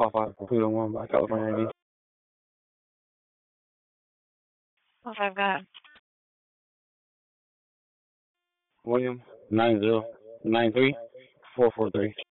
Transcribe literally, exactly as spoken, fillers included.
qualified for two to one by California A D. Okay, got William nine zero nine three four four three.